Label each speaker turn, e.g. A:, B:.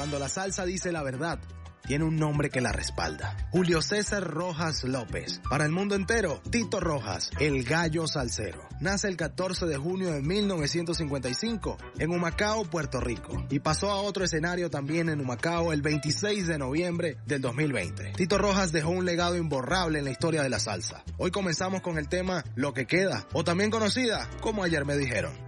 A: Cuando la salsa dice la verdad, tiene un nombre que la respalda. Julio César Rojas López. Para el mundo entero, Tito Rojas, el gallo salsero. Nace el 14 de junio de 1955 en Humacao, Puerto Rico. Y pasó a otro escenario también en Humacao el 26 de noviembre del 2020. Tito Rojas dejó un legado imborrable en la historia de la salsa. Hoy comenzamos con el tema Lo que queda, o también conocida como Ayer me dijeron.